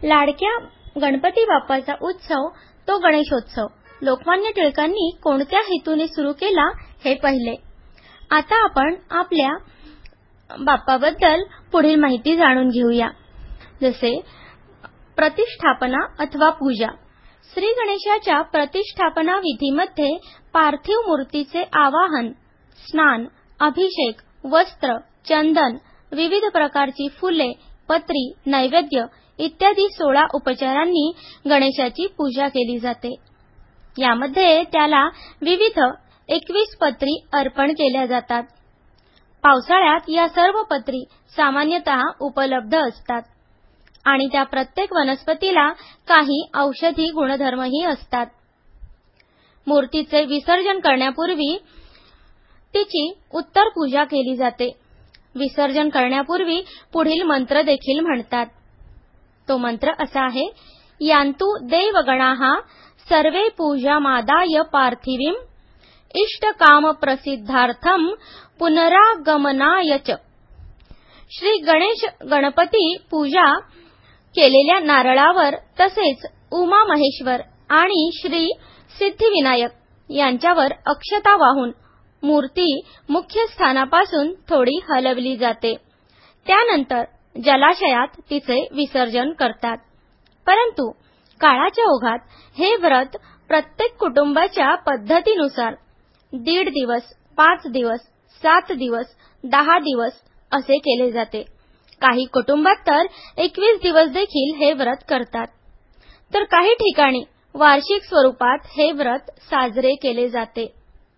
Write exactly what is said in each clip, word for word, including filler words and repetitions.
लाडक्या गणपती बाप्पाचा उत्सव तो गणेशोत्सव लोकमान्य टिळकांनी कोणत्या हेतूने सुरू केला हे पाहिले. आता आपण आपल्या बाप्पाबद्दल पुढील माहिती जाणून घेऊया. जसे प्रतिष्ठापना अथवा पूजा. श्री गणेशाच्या प्रतिष्ठापना विधीमध्ये पार्थिव मूर्तीचे आवाहन, स्नान, अभिषेक, वस्त्र, चंदन, विविध प्रकारची फुले, पत्री, नैवेद्य इत्यादी सोळा उपचारांनी गणेशाची पूजा केली जाते. यामध्ये त्याला विविध एकवीस पत्री अर्पण केल्या जातात. पावसाळ्यात या सर्व पत्री सामान्यतः उपलब्ध असतात आणि त्या प्रत्येक वनस्पतीला काही औषधी गुणधर्मही असतात. मूर्तीचे विसर्जन करण्यापूर्वी तिची उत्तर पूजा केली जाते. विसर्जन करण्यापूर्वी पुढील मंत्र देखील म्हणतात. तो मंत्र असा आहे: यान्तु देवगणाः सर्वे पूजामादाय पार्थिवीं इष्टकाम प्रसिद्धार्थम पुनरागमनाय च. श्री गणेश गणपती पूजा केलेल्या नारळावर तसेच उमा महेश्वर आणि श्री सिद्धिविनायक यांच्यावर अक्षता वाहून मूर्ती मुख्य स्थानापासून थोडी हलवली जाते. त्यानंतर जलाशयात तिचे विसर्जन करतात. परंतु काळाच्या ओघात हे व्रत प्रत्येक कुटुंबाच्या पद्धतीनुसार दीड दिवस, पाच दिवस, सात दिवस, दहा दिवस असे केले जाते. काही कुटुंबात तर एकवीस दिवस देखील हे व्रत करतात. तर काही ठिकाणी वार्षिक स्वरूपात हे व्रत साजरे केले जाते.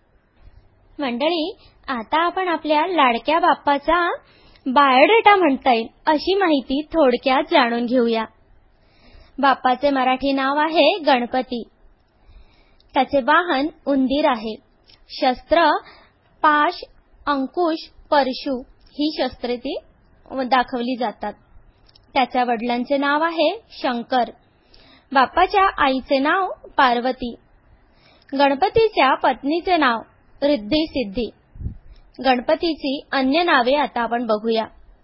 मंडळी, आता आपण आपल्या लाडक्या बाप्पाचा बायोडेटा म्हणता येईल अशी माहिती थोडक्यात जाणून घेऊया. बाप्पाचे मराठी नाव आहे गणपती. त्याचे वाहन उंदीर आहे. शस्त्र पाश, अंकुश, परशु ही शस्त्रे ती दाखवली जातात. त्याच्या वडिलांचे नाव आहे शंकर. बाप्पाच्या आईचे नाव पार्वती. गणपतीच्या पत्नीचे नाव रिद्धी सिद्धी. गणपतीची अन्य नावे आता आपण बघूया.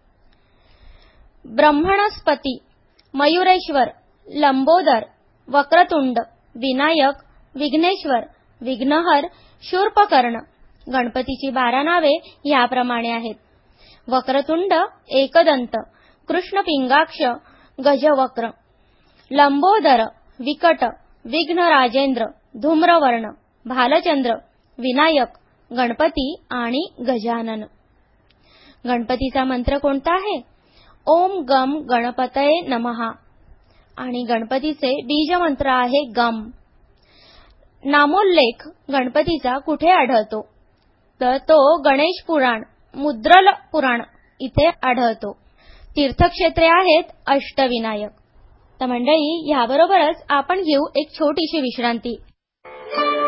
ब्रह्मणस्पती, मयुरेश्वर, लंबोदर, वक्रतुंड, विनायक, विघ्नेश्वर, विघ्नहर, शूर्पकर्ण. गणपतीची बारा नावे याप्रमाणे आहेत: वक्रतुंड एकदंत, कृष्णपिंगाक्ष, गजवक्र, लंबोदर, विकट, विघ्नराजेंद्र, धूम्रवर्ण, भालचंद्र, विनायक, गणपती आणि गजानन. गणपतीचा मंत्र कोणता आहे? ओम गम गणपतये नमः. आणि गणपतीचे बीज मंत्र आहे गम. नामोल्लेख गणपतीचा कुठे आढळतो? तर तो गणेश पुराण, मुद्रल पुराण इथे आढळतो. तीर्थक्षेत्रे आहेत अष्टविनायक. तर मंडळी, याबरोबरच आपण घेऊ एक छोटीशी विश्रांती.